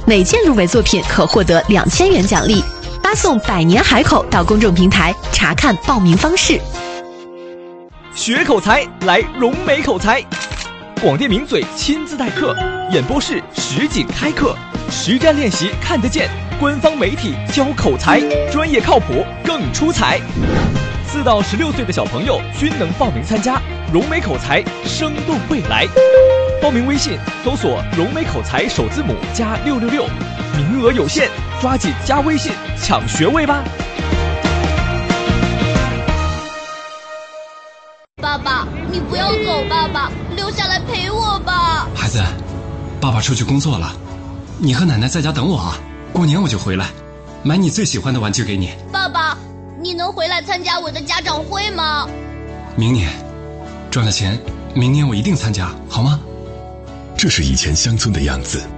每件入围作品可获得2000元奖励。发送百年海口到公众平台查看报名方式。 学口才来融美口才，广电名嘴亲自代课，演播室实景开课，实战练习看得见，官方媒体教口才，专业靠谱更出彩。4到16岁的小朋友均能报名参加融美口才生动未来。报名微信搜索融美口才首字母加666，名额有限，抓紧加微信抢学位吧。 爸爸，你不要走，爸爸，留下来陪我吧。 孩子，爸爸出去工作了，你和奶奶在家等我啊，过年我就回来，买你最喜欢的玩具给你。 爸爸，你能回来参加我的家长会吗？ 明年赚了钱，明年我一定参加，好吗？ 这是以前乡村的样子。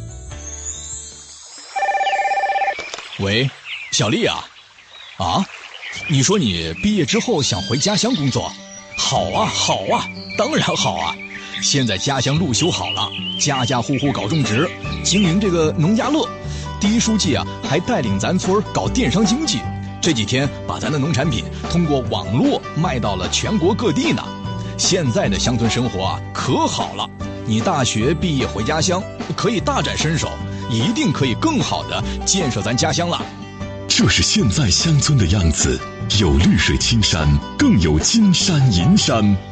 喂，小丽啊，你说你毕业之后想回家乡工作？好啊，当然好啊！现在家乡路修好了，家家户户搞种植，经营这个农家乐。第一书记啊，还带领咱村搞电商经济，这几天把咱的农产品通过网络卖到了全国各地呢。现在的乡村生活啊，可好了！你大学毕业回家乡，可以大展身手，一定可以更好的建设咱家乡了。 这是现在乡村的样子，有绿水青山，更有金山银山。